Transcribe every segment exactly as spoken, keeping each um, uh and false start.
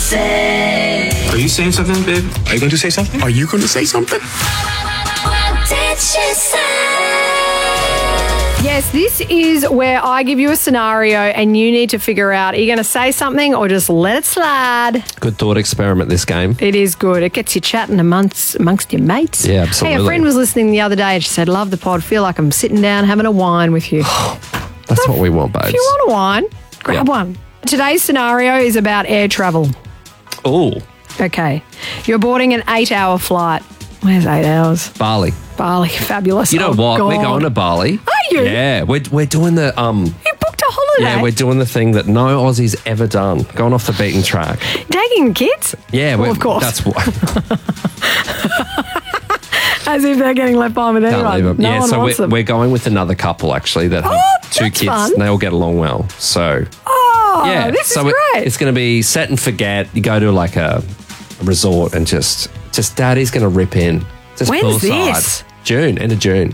say? Are you saying something, babe? Are you going to say something? Are you going to say something? What did she say? Yes, this is where I give you a scenario and you need to figure out, are you going to say something or just let it slide? Good thought experiment, this game. It is good. It gets you chatting amongst, amongst your mates. Yeah, absolutely. Hey, a friend was listening the other day and she said, love the pod, feel like I'm sitting down having a wine with you. That's what we want, babes. If you want a wine, grab Yeah. one. Today's scenario is about air travel. Oh, Okay. You're boarding an eight-hour flight. Where's eight hours? Bali. Bali. Fabulous. You know Oh, what? God. We're going to Bali. Are you? Yeah, we're, we're doing the... um. You booked a holiday? Yeah, we're doing the thing that no Aussie's ever done. Going off the beaten track. Taking kids? Yeah, Well, we're, of course. That's what... As if they're getting left behind with Can't anyone. leave 'em. No yeah, one so wants we're, them. we're going with another couple, actually, that have Oh, two that's kids. fun. And they all get along well. So... Oh, yeah, this so is it- great. it's going to be set and forget. You go to like a, a resort and just, just daddy's going to rip in. Just When's poolside. this? June, end of June.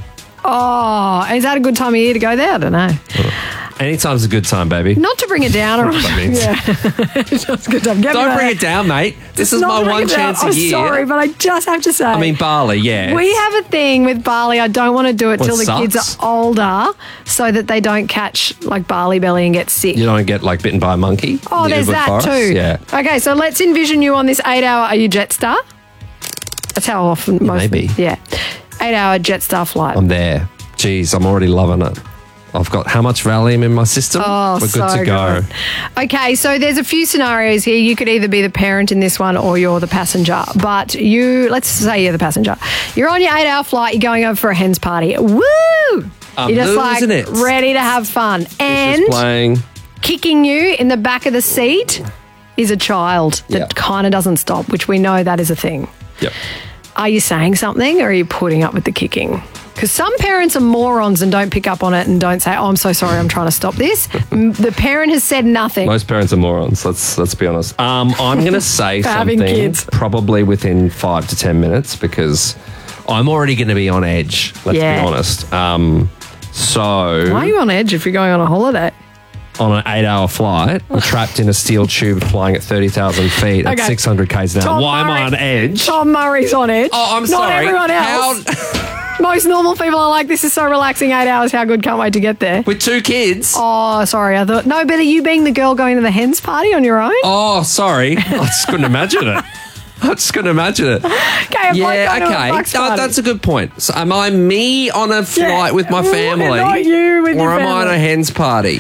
Oh, is that a good time of year to go there? I don't know. Anytime's a good time, baby. Not to bring it down or That means. Yeah. Just a good time. Get me Don't that. bring it down, mate. This is Not my bring one it down. chance a I'm year. sorry, but I just have to say. I mean, Bali, yeah. we have a thing with Bali. I don't want to do it Well, till it the kids sucks. are older so that they don't catch like Bali belly and get sick. You don't get like bitten by a monkey. Oh, in the there's Uber that forest. too. Yeah. Okay, so let's envision you on this eight-hour. Are you Jetstar? That's how often most. Maybe. Yeah, eight-hour Jetstar flight. I'm there. Jeez, I'm already loving it. I've got how much Valium in my system? Oh, We're good so to go. good. Okay, so there's a few scenarios here. You could either be the parent in this one or you're the passenger. But you, let's say you're the passenger. You're on your eight-hour flight. You're going over for a hens party. Woo! I'm you're just like losing it. ready to have fun. And She's playing. kicking you in the back of the seat is a child that Yep. kind of doesn't stop, which we know that is a thing. Yep. Are you saying something or are you putting up with the kicking? Because some parents are morons and don't pick up on it and don't say, oh, I'm so sorry, I'm trying to stop this. M- the parent has said nothing. Most parents are morons. Let's let's be honest. Um, I'm going to say For having something kids. probably within five to ten minutes because I'm already going to be on edge. Let's Yeah. be honest. Um, so Why are you on edge if you're going on a holiday? on an eight-hour flight, I'm trapped in a steel tube flying at thirty thousand feet at Okay. six hundred k's an hour. Tom Why am I Murray- on edge? Tom Murray's on edge. Oh, I'm Not sorry. everyone else. How- Most normal people are like, this is so relaxing, eight hours, how good, can't wait to get there. with two kids. Oh, sorry, I thought, no, but are you being the girl going to the hens party on your own? Oh, sorry. I just couldn't imagine it. I just couldn't imagine it. Okay, a bloke Yeah, going to a okay. bucks No, party. that's a good point. So am I me on a flight with my family? Not you with or your am I on family. a hens party?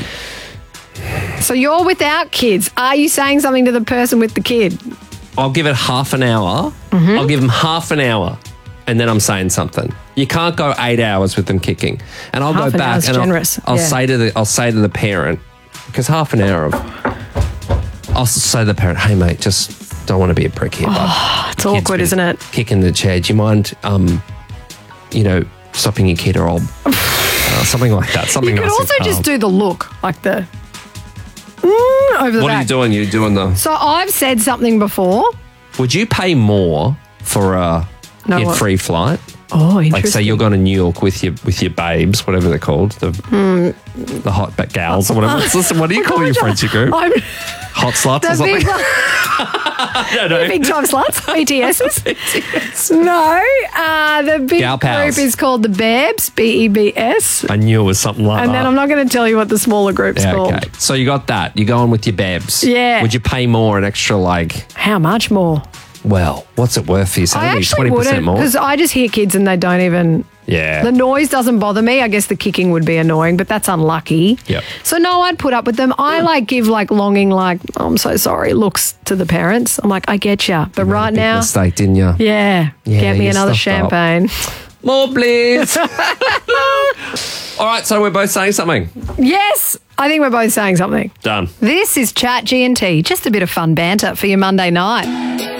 So you're without kids. Are you saying something to the person with the kid? I'll give it half an hour. Mm-hmm. I'll give them half an hour, and then I'm saying something. You can't go eight hours with them kicking. And I'll Half go an back hour's and I'll- generous, I'll, yeah. say to the I'll say to the parent because half an hour of I'll say to the parent, hey mate, just don't want to be a prick here. but It's awkward, isn't it? Kicking the chair. Do you mind, um, you know, stopping your kid or I'll uh, something like that. Something You could nice and also calm. just do the look, like the mm, over the What back. are you doing? You're doing the. So I've said something before. Would you pay more for a No, what? free flight? Oh, interesting. Like, say you're going to New York with your with your babes, whatever they're called, the the hot ba- gals or whatever. Listen, what do you call your friendship group? I'm Hot sluts or the something? big, I don't know. big time sluts, B T Ss. No, uh, the big Gal pals. group is called the Babs, B E B S. I knew it was something like And that. then I'm not going to tell you what the smaller group's yeah, called. okay. So you got that. You're going with your babes. Yeah. Would you pay more, an extra, like, How much more? well, what's it worth for you? So I maybe actually twenty percent wouldn't, more? because I just hear kids and they don't even. Yeah. The noise doesn't bother me. I guess the kicking would be annoying, but that's unlucky. Yep. So no, I'd put up with them. I like give like longing, like oh, I'm so sorry looks to the parents. I'm like I get you, but right Big now, mistake, didn't you? yeah, Yeah, get me you another stuffed up. champagne. More, please. All right, so we're both saying something. Yes, I think we're both saying something. Done. This is Chat G and T, just a bit of fun banter for your Monday night.